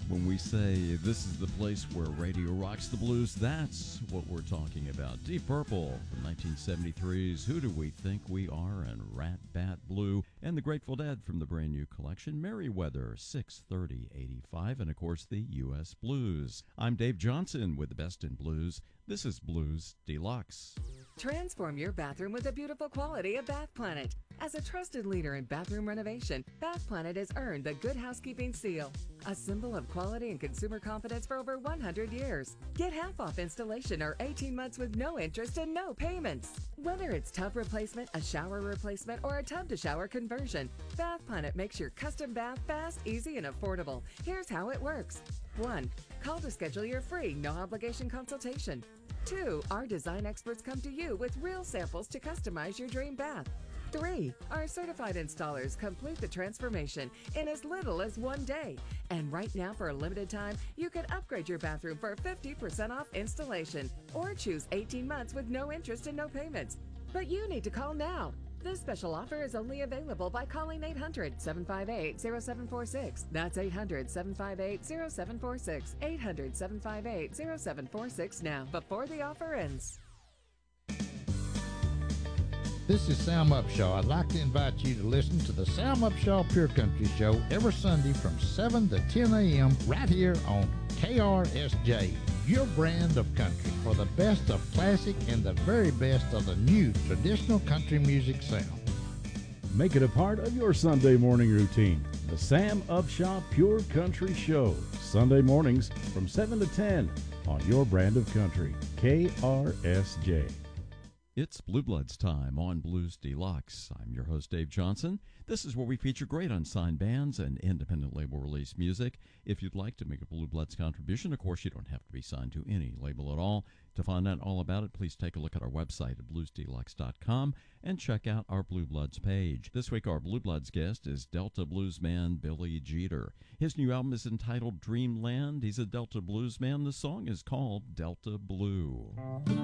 When we say this is the place where radio rocks the blues, that's what we're talking about. Deep Purple from 1973's Who Do We Think We Are and Rat Bat Blue, and the Grateful Dead from the brand new collection Merriweather 63085, and of course the U.S. Blues. I'm Dave Johnson with the best in blues. This is Blues Deluxe. Transform your bathroom with the beautiful quality of Bath Planet. As a trusted leader in bathroom renovation, Bath Planet has earned the Good Housekeeping Seal, a symbol of quality and consumer confidence for over 100 years. Get half off installation or 18 months with no interest and no payments. Whether it's tub replacement, a shower replacement, or a tub-to-shower conversion, Bath Planet makes your custom bath fast, easy, and affordable. Here's how it works. 1. Call to schedule your free, no-obligation consultation. 2. Our design experts come to you with real samples to customize your dream bath. 3. Our certified installers complete the transformation in as little as 1 day. And right now, for a limited time, you can upgrade your bathroom for 50% off installation or choose 18 months with no interest and no payments. But you need to call now. This special offer is only available by calling 800-758-0746. That's 800-758-0746. 800-758-0746 now, before the offer ends. This is Sam Upshaw. I'd like to invite you to listen to the Sam Upshaw Pure Country Show every Sunday from 7 to 10 a.m. right here on KRSJ, your brand of country, for the best of classic and the very best of the new traditional country music sound. Make it a part of your Sunday morning routine. The Sam Upshaw Pure Country Show, Sunday mornings from 7 to 10 on your brand of country, KRSJ. It's Blue Bloods time on Blues Deluxe. I'm your host, Dave Johnson. This is where we feature great unsigned bands and independent label release music. If you'd like to make a Blue Bloods contribution, of course, you don't have to be signed to any label at all. To find out all about it, please take a look at our website at bluesdeluxe.com and check out our Blue Bloods page. This week, our Blue Bloods guest is Delta bluesman Billy Jeter. His new album is entitled Dreamland. He's a Delta bluesman. The song is called Delta Blue.